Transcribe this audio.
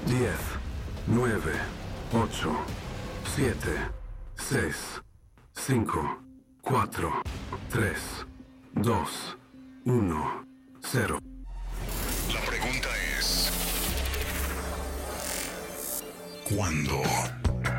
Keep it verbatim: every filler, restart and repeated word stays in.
diez, nueve, ocho, siete, seis, cinco, cuatro, tres, dos, uno, cero. La pregunta es: ¿cuándo?